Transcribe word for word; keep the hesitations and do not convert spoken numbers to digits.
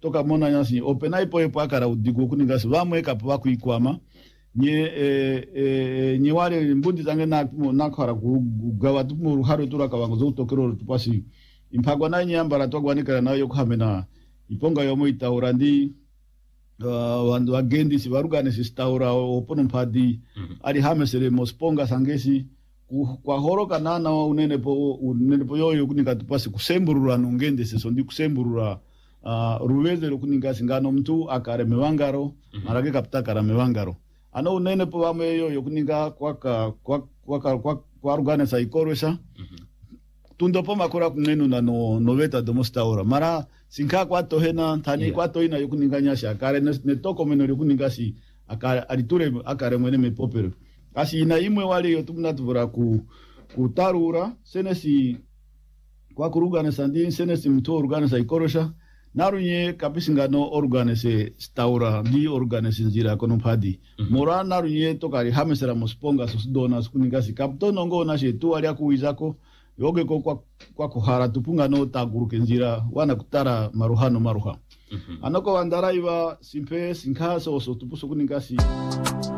toka mona nyasi opena ipo ipo akara udigo kuningasi vamwe kapwa kuikwama nye eh, eh, nye wale mbundi zange na nakara kugawa tumu haro tura kawango zo tokero tupasi impagwa na nyambara twagwanikana nayo kuhamena iponga yomo itaurandi uh, wandu wagendi si varugane si staura opono mpadi mm -hmm. ali hamesere mosponga sangesi kwa horoka nana unene po unene po yoyo kuninga tupasi kusemburura nungende se sondi kusemburura uh, ruweze rukuninga singano mtu akare mewangaro mm -hmm. marage kapta kara mewangaro ano unene po wame yoyo kuninga kwa kwa kwa kwa kwa kwa rugane sa ikorwesha mm -hmm. tundo po makura kunenu na no noveta do mostaura mara sinka kwa tohena tani yeah. kwa toina yokuninga nyasha akare ne toko meno yokuninga si akare ariture akare mwene me popero kasi ina imwe wale yo tumna tuvura ku kutarura senesi kwa kurugane sandi senesi mto organize ikorosha narunye kapisingano organize staura di organize nzira kono padi mm -hmm. mora narunye tokari hamesera mosponga susdona skuninga si kaptono ngo na shetu ali akuizako yoge ko kwa kwa kuhara tupunga no taguruke nzira wana kutara maruhano maruha mm -hmm. anoko wandaraiwa simpe sinkaso so tupuso kuninga si